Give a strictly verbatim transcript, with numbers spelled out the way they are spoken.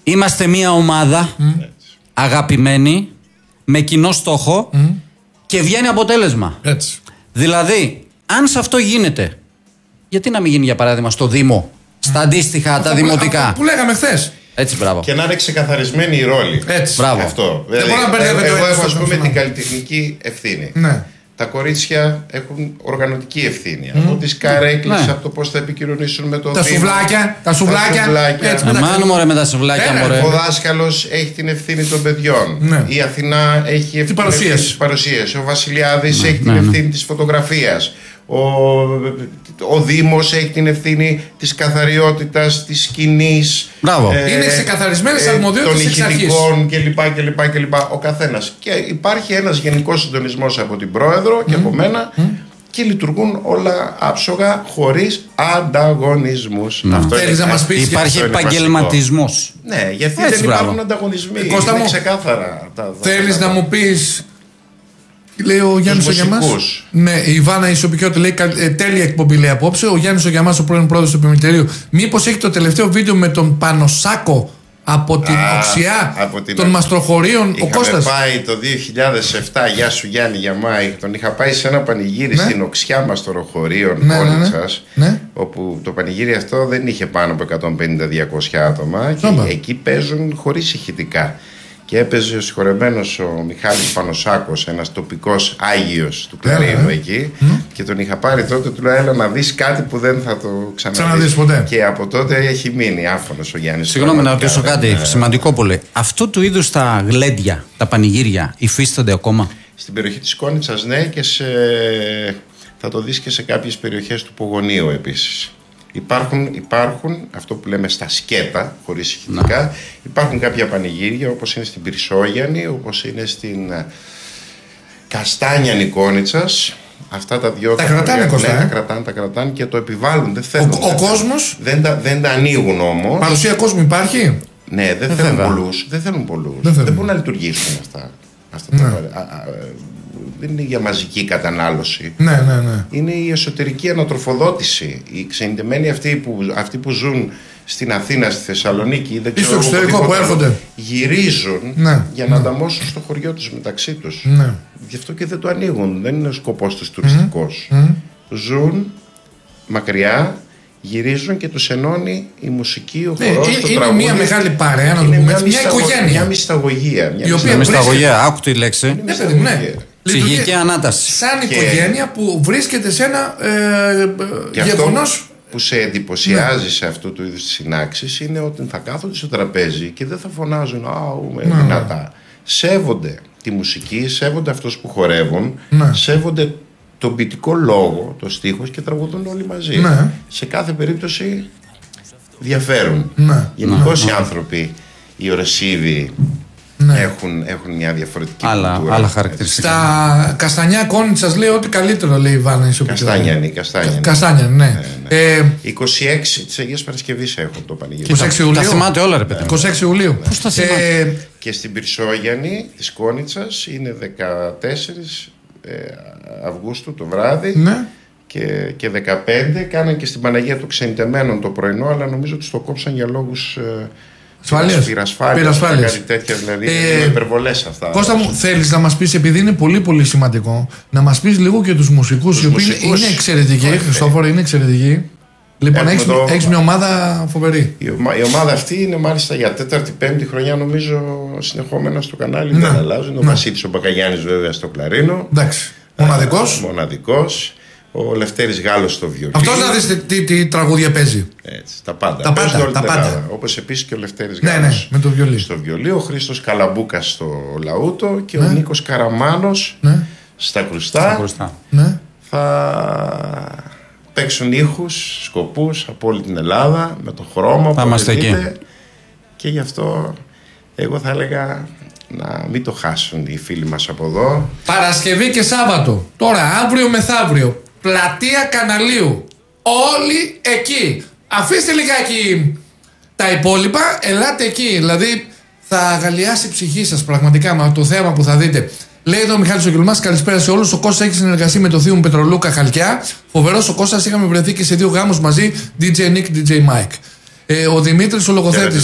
Είμαστε μια ομάδα mm. αγαπημένη, με κοινό στόχο mm. και βγαίνει αποτέλεσμα. Έτσι. Δηλαδή, αν σε αυτό γίνεται, γιατί να μην γίνει για παράδειγμα στο Δήμο, στα αντίστοιχα αυτό τα που, δημοτικά. Αυτό που λέγαμε χθες. Έτσι, μπράβο. Και να είναι ξεκαθαρισμένη η ρόλη. Έτσι. Μπράβο. Αυτό. Δεν δηλαδή, μπορεί να εγώ, εγώ έχω ας πούμε το την καλλιτεχνική ευθύνη. Ναι. Τα κορίτσια έχουν οργανωτική ευθύνη. Mm. Από τις καρέκλες, ναι. από το πώς θα επικοινωνήσουν με το τα Δήμο. Σουβλάκια, τα σουβλάκια. Τα σουβλάκια. Έτσι, Εμάνου μωρέ με τα σουβλάκια, ναι, μωρέ. Ο δάσκαλος έχει την ευθύνη των παιδιών. Ναι. Η Αθηνά έχει ευθύνη της παρουσίας. Ο Βασιλιάδης ναι, έχει ναι, την ναι. ευθύνη της φωτογραφίας. Ο, ο Δήμος έχει την ευθύνη της καθαριότητας, της σκηνής. Μπράβο. Ε, είναι ξεκαθαρισμένες ε, αρμοδιότητες των εξ αρχής. ηχητικών κλπ, κλπ, κλπ. Ο καθένας. Και υπάρχει ένας γενικός συντονισμός από την Πρόεδρο και mm. από μένα mm. και λειτουργούν όλα άψογα χωρίς ανταγωνισμούς. Mm. Αυτό Θέλεις είναι, να μας πεις, υπάρχει επαγγελματισμός. Ναι, γιατί έτσι, δεν μπράβο. υπάρχουν ανταγωνισμοί. Κώστα είναι μου, ξεκάθαρα. Θέλεις να μου πεις. Λέει ο Γιάννης ο Γιαμάς. Ναι, η Ιβάνα Ισοπικιώτη λέει ε, τέλεια εκπομπή λέει απόψε. Ο Γιάννης ο Γιαμάς, ο πρώην πρόεδρος του Επιμελητηρίου. Μήπως έχει το τελευταίο βίντεο με τον Πανοσάκο από την Α, Οξιά από την των Μαστροχωρίων ο Κώστας. Είχαμε πάει το δύο χιλιάδες επτά, γεια σου Γιάννη Γιαμάη, τον είχα πάει σε ένα πανηγύρι ναι. στην Οξιά Μαστροχωρίων ναι, Κόλιτσας, ναι, ναι. όπου το πανηγύρι αυτό δεν είχε πάνω από εκατόν πενήντα με διακόσια άτομα και Σόμπα. εκεί παίζουν χωρίς ηχητικά. Και έπαιζε ο συγχωρεμένος ο Μιχάλης Πανοσάκος, ένας τοπικός Άγιος του Κλαρίνου yeah, εκεί mm. και τον είχα πάρει τότε, του λέω έλα να δεις κάτι που δεν θα το ξαναδείς ποτέ. Και από τότε έχει μείνει άφωνος ο Γιάννης. Συγγνώμη να ρωτήσω κάτι ναι. σημαντικό πολύ. Αυτού του είδους τα γλέντια, τα πανηγύρια υφίστανται ακόμα? Στην περιοχή της Κόνιτσας ναι, και σε... θα το δεις και σε κάποιες περιοχές του Πογονίου επίσης. Υπάρχουν, υπάρχουν αυτό που λέμε στα σκέτα, χωρίς ηχητικά. Να. Υπάρχουν κάποια πανηγύρια όπως είναι στην Πυρσόγιανη, όπως είναι στην Καστάνια Νικόνιτσας. Αυτά τα δυο τα κρατάνε, Κωστά, ναι, ε? τα κρατάνε, τα κρατάνε και το επιβάλλουν. Δεν θέλουν, ο ο κόσμος. Δεν τα, δεν τα ανοίγουν όμως. Παρουσία κόσμου υπάρχει. Ναι, δεν, δεν θέλουν πολλούς. Δεν θέλουν πολλούς. Δεν, δεν μπορούν να λειτουργήσουν αυτά. αυτά ναι. τα, α, α, δεν είναι για μαζική κατανάλωση. Ναι, ναι, ναι. Είναι η εσωτερική ανατροφοδότηση. Οι ξενιτεμένοι αυτοί που, αυτοί που ζουν στην Αθήνα, στη Θεσσαλονίκη, δεν ξέρω, στο εξωτερικό που έρχονται, γυρίζουν ναι, για να ναι. ανταμώσουν στο χωριό τους μεταξύ τους. Ναι. Γι' αυτό και δεν το ανοίγουν. Δεν είναι ο σκοπός τους τουριστικός. Mm. Mm. Ζουν μακριά, γυρίζουν και τους ενώνει η μουσική, ο χορός, ναι, το είναι τραγούδι. Είναι μια μεγάλη παρέα, να το πούμε, μια, μια οικογένεια. Μια μυσταγωγία. Μια η οποία μυσταγωγία, άκου τη λέξη. Ναι, ψυχική ανάταση. Σαν και... οικογένεια που βρίσκεται σε ένα ε, γεγονός. Που σε εντυπωσιάζει ναι. σε αυτού του είδους τις συνάξεις είναι ότι θα κάθονται στο τραπέζι και δεν θα φωνάζουν «Αου, με ναι. δυνατά». Σέβονται τη μουσική, σέβονται αυτούς που χορεύουν, ναι. σέβονται τον ποιητικό λόγο, το στίχος και τραγουδούν όλοι μαζί. Ναι. Σε κάθε περίπτωση διαφέρουν. Ναι. Γενικώς ναι. οι άνθρωποι, οι ορεσίβοι, ναι. έχουν, έχουν μια διαφορετική άλλα, κουλτούρα. Άλλα χαρακτηριστικά. Στα Καστανιά Κόνιτσας λέει ότι καλύτερο, λέει η Ιβάνα. Καστάνιανη, Καστάνιανη. Καστάνιανη, ναι. ναι, ναι. Ε, είκοσι έξι της Αγίας Παρασκευής έχουν το πανηγύρι. είκοσι έξι Ιουλίου. Τα θυμάται όλα, ρε παιδί. είκοσι έξι Ιουλίου. Πώς τα θυμάται. Ε, και στην Πυρσόγιανη της Κόνιτσας είναι δεκατέσσερις Αυγούστου το βράδυ. Ναι. Και, και δεκαπέντε κάναν και στην Παναγία των Ξενιτεμένων το πρωινό, αλλά νομίζω ότι το κόψαν για λόγους πυρασφάλειας, κάτι τέτοια, δηλαδή ε, υπερβολές αυτά. Κώστα μου, θέλεις να μας πεις, επειδή είναι πολύ πολύ σημαντικό, να μας πεις λίγο και τους μουσικούς, τους οι οποίοι μουσικούς, είναι εξαιρετικοί, Χριστόφορο, είναι εξαιρετικοί. Λοιπόν, έχεις, το... έχεις μια ομάδα φοβερή. Η, ομα... η ομάδα αυτή είναι μάλιστα για τέταρτη πέμπτη χρονιά νομίζω συνεχόμενα στο κανάλι, ναι. δεν αλλάζουν. Ο ναι. Βασίλης ο Μπακαγιάννης βέβαια στο κλαρίνο. Εντάξει. Μοναδικός. Ε, μοναδικός. Ο Λευτέρης Γάλλος στο βιολί. Αυτός να δεις τι, τι, τι τραγούδια παίζει. Έτσι, τα πάντα. Τα πάντα. Τα πάντα. Όπως επίσης και ο Λευτέρης ναι, Γάλλος ναι, με το βιολί. στο βιολί. Ο Χρήστος Καλαμπούκας στο λαούτο και ναι. ο Νίκος Καραμάνος ναι. στα κρουστά. Στα κρουστά. Ναι. Θα παίξουν ήχους, σκοπούς από όλη την Ελλάδα με το χρώμα θα που δείτε. Και γι' αυτό εγώ θα έλεγα να μην το χάσουν οι φίλοι μας από εδώ. Παρασκευή και Σάββατο. Τώρα, αύριο μεθαύριο. Πλατεία Καναλίου. Όλοι εκεί. Αφήστε λιγάκι τα υπόλοιπα. Ελάτε εκεί. Δηλαδή θα αγαλιάσει η ψυχή σας πραγματικά με το θέμα που θα δείτε. Λέει εδώ ο Μιχάλης ο Κιλμάς, καλησπέρα σε όλους. Ο Κώστας έχει συνεργαστεί με το θείο μου Πετρολούκα Χαλκιά. Φοβερός ο Κώστας, είχαμε βρεθεί και σε δύο γάμους μαζί. ντι τζέι Nick, ντι τζέι Mike. Ε, ο Δημήτρης ο λογοθέτης.